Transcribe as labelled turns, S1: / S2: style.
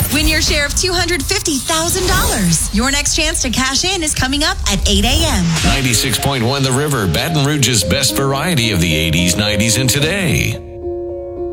S1: Win your share of $250,000. Your next chance to cash in is coming up at 8 a.m.
S2: 96.1 The River, Baton Rouge's best variety of the 80s, 90s, and today.